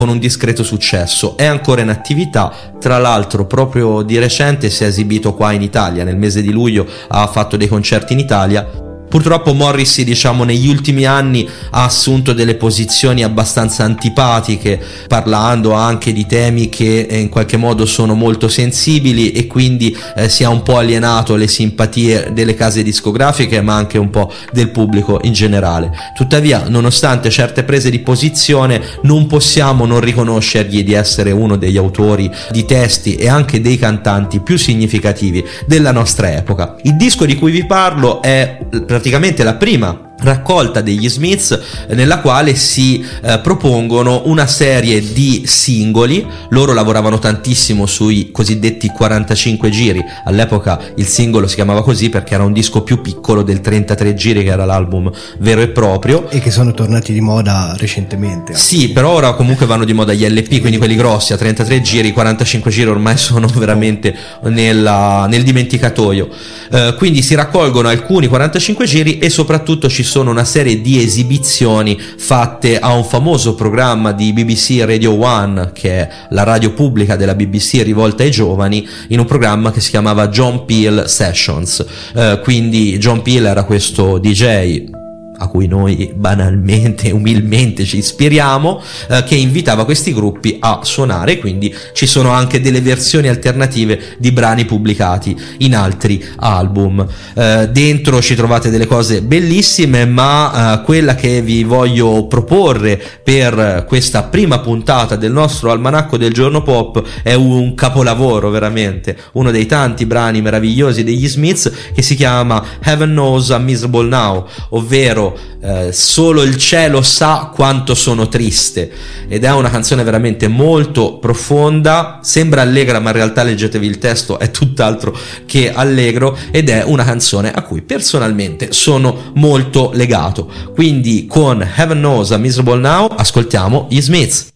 con un discreto successo. È ancora in attività, tra l'altro proprio di recente si è esibito qua in Italia, nel mese di luglio ha fatto dei concerti in Italia. Purtroppo Morrissey, diciamo, negli ultimi anni ha assunto delle posizioni abbastanza antipatiche, parlando anche di temi che in qualche modo sono molto sensibili, e quindi si è un po' alienato le simpatie delle case discografiche, ma anche un po' del pubblico in generale. Tuttavia, nonostante certe prese di posizione, non possiamo non riconoscergli di essere uno degli autori di testi e anche dei cantanti più significativi della nostra epoca. Il disco di cui vi parlo è praticamente la prima raccolta degli Smiths, nella quale si propongono una serie di singoli. Loro lavoravano tantissimo sui cosiddetti 45 giri, all'epoca il singolo si chiamava così perché era un disco più piccolo del 33 giri, che era l'album vero e proprio, e che sono tornati di moda recentemente. Sì, però ora comunque vanno di moda gli LP, quindi quelli grossi a 33 giri, 45 giri ormai sono veramente nel dimenticatoio. Quindi si raccolgono alcuni 45 giri e soprattutto ci sono una serie di esibizioni fatte a un famoso programma di BBC Radio 1, che è la radio pubblica della BBC rivolta ai giovani, in un programma che si chiamava John Peel Sessions. Quindi John Peel era questo DJ a cui noi banalmente, umilmente ci ispiriamo, che invitava questi gruppi a suonare, quindi ci sono anche delle versioni alternative di brani pubblicati in altri album. Dentro ci trovate delle cose bellissime, ma quella che vi voglio proporre per questa prima puntata del nostro almanacco del giorno pop è un capolavoro, veramente uno dei tanti brani meravigliosi degli Smiths, che si chiama Heaven Knows I'm Miserable Now, ovvero solo il cielo sa quanto sono triste. Ed è una canzone veramente molto profonda, sembra allegra ma in realtà, leggetevi il testo, è tutt'altro che allegro, ed è una canzone a cui personalmente sono molto legato. Quindi con Heaven Knows I'm Miserable Now ascoltiamo gli Smiths.